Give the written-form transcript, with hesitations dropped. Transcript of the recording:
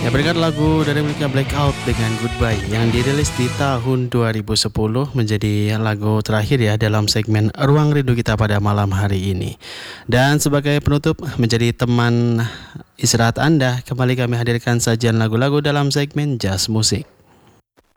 Ya, berkat lagu dari miliknya Blackout dengan Goodbye yang dirilis di tahun 2010 menjadi lagu terakhir ya dalam segmen Ruang Rindu kita pada malam hari ini. Dan sebagai penutup menjadi teman istirahat Anda, kembali kami hadirkan sajian lagu-lagu dalam segmen Jazz Musik.